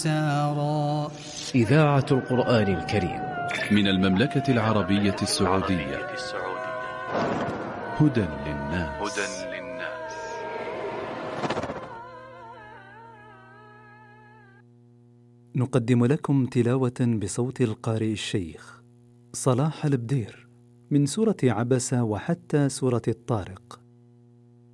سارا. إذاعة القرآن الكريم من المملكة العربية السعودية. هدى للناس. نقدم لكم تلاوة بصوت القارئ الشيخ صلاح البدير من سورة عبس وحتى سورة الطارق.